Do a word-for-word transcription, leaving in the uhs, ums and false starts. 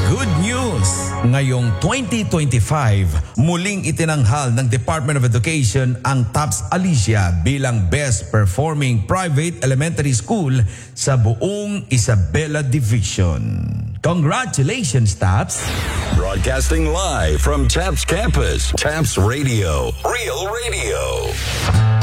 Good news! Ngayong twenty twenty-five, muling itinanghal ng Department of Education ang TAPS Alicia bilang Best Performing Private Elementary School sa buong Isabela Division. Congratulations, TAPS! Broadcasting live from TAPS Campus, TAPS Radio, Real Radio.